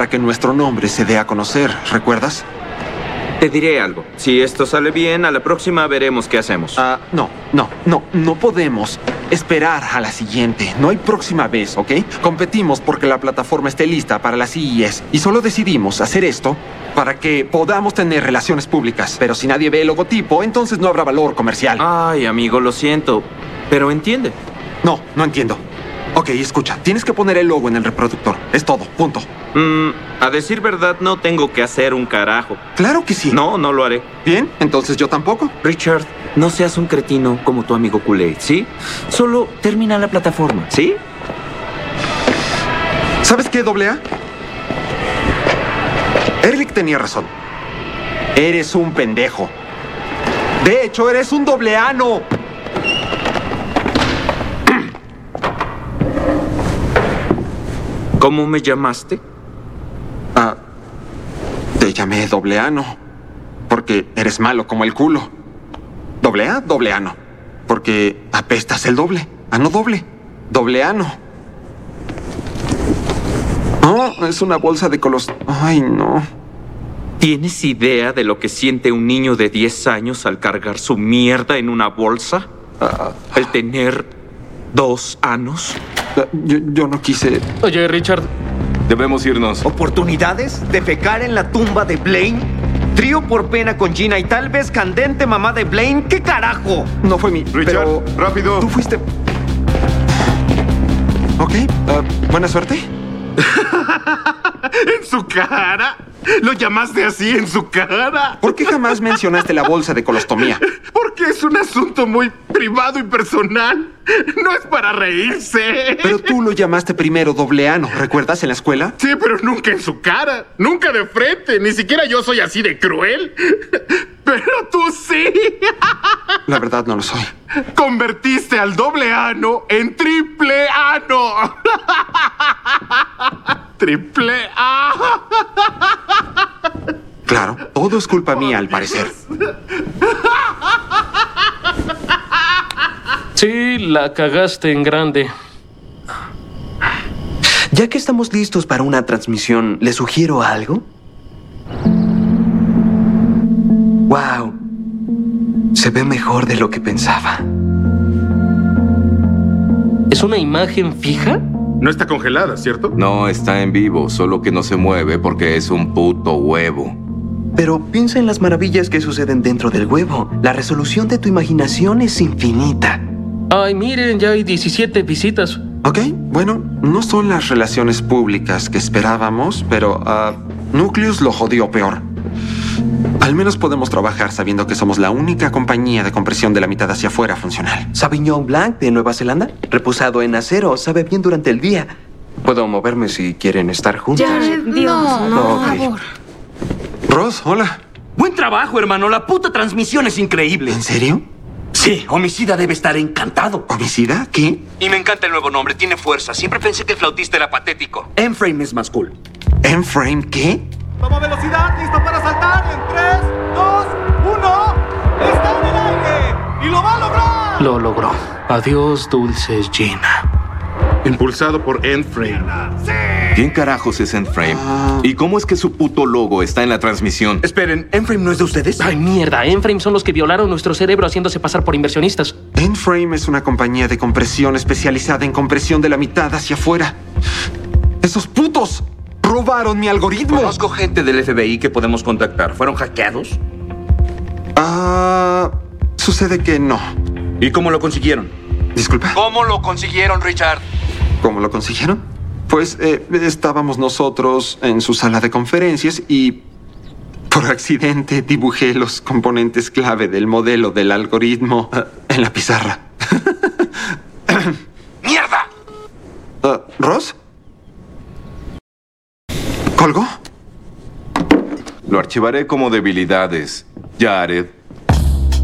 para que nuestro nombre se dé a conocer, ¿recuerdas? Te diré algo. Si esto sale bien, a la próxima veremos qué hacemos. No podemos esperar a la siguiente. No hay próxima vez, ¿ok? Competimos porque la plataforma esté lista para la CES y solo decidimos hacer esto para que podamos tener relaciones públicas. Pero si nadie ve el logotipo, entonces no habrá valor comercial. Ay, amigo, lo siento, pero entiende. No entiendo. Ok, escucha, tienes que poner el logo en el reproductor. Es todo, punto. A decir verdad, no tengo que hacer un carajo. Claro que sí. No lo haré. Bien, entonces yo tampoco. Richard, no seas un cretino como tu amigo Kool-Aid, ¿sí? Solo termina la plataforma, ¿sí? ¿Sabes qué, AA? Eric tenía razón. Eres un pendejo. De hecho, eres un dobleano. ¿Cómo me llamaste? Te llamé dobleano porque eres malo como el culo. ¿AA? Dobleano. Porque apestas el doble. Ano doble. Dobleano. No, es una bolsa de colos... Ay, no. ¿Tienes idea de lo que siente un niño de 10 años al cargar su mierda en una bolsa? ¿El tener 2 anos? Yo no quise... Oye, Richard. Debemos irnos. ¿Oportunidades? ¿Defecar en la tumba de Blaine? ¿Trío por pena con Gina y tal vez candente mamá de Blaine? ¿Qué carajo? No fue mi... Richard, pero rápido. Tú fuiste... Ok, buena suerte. ¿En su cara? ¿Lo llamaste así en su cara? ¿Por qué jamás mencionaste la bolsa de colostomía? Porque es un asunto muy privado y personal. No es para reírse. Pero tú lo llamaste primero dobleano, ¿recuerdas en la escuela? Sí, pero nunca en su cara. Nunca de frente. Ni siquiera yo soy así de cruel. Pero tú sí. La verdad no lo soy. Convertiste al doble ano en triple ano. Triple A. Claro, todo es culpa mía al parecer. Sí, la cagaste en grande. Ya que estamos listos para una transmisión, ¿le sugiero algo? ¡Wow! Se ve mejor de lo que pensaba. ¿Es una imagen fija? No está congelada, ¿cierto? No, está en vivo, solo que no se mueve porque es un puto huevo. Pero piensa en las maravillas que suceden dentro del huevo. La resolución de tu imaginación es infinita. Ay, miren, ya hay 17 visitas. Ok, bueno, no son las relaciones públicas que esperábamos, pero Nucleus lo jodió peor. Al menos podemos trabajar sabiendo que somos la única compañía de compresión de la mitad hacia afuera funcional. Sauvignon Blanc de Nueva Zelanda, reposado en acero, sabe bien durante el día. Puedo moverme si quieren estar juntos. Jared, Dios, no, por favor. Ross, hola. Buen trabajo, hermano. La puta transmisión es increíble. ¿En serio? Sí, Homicida debe estar encantado. ¿Homicida? ¿Qué? Y me encanta el nuevo nombre. Tiene fuerza. Siempre pensé que el flautista era patético. M-Frame es más cool. ¿M-Frame qué? Toma velocidad, listo para saltar en 3, 2, 1. ¡Está en el aire! ¡Y lo va a lograr! Lo logró. Adiós, dulce Gina. Impulsado por Endframe. ¿Quién carajos es Endframe? ¿Y cómo es que su puto logo está en la transmisión? Esperen, ¿M-Frame no es de ustedes? Ay, mierda. M-Frame son los que violaron nuestro cerebro haciéndose pasar por inversionistas. M-Frame es una compañía de compresión especializada en compresión de la mitad hacia afuera. ¡Esos putos robaron mi algoritmo! Conozco gente del FBI que podemos contactar. ¿Fueron hackeados? Sucede que no. ¿Y cómo lo consiguieron? Disculpa. ¿Cómo lo consiguieron, Richard? ¿Cómo lo consiguieron? Pues estábamos nosotros en su sala de conferencias y por accidente dibujé los componentes clave del modelo del algoritmo en la pizarra. ¡Mierda! ¿Ross? ¿Colgó? Lo archivaré como debilidades, Jared.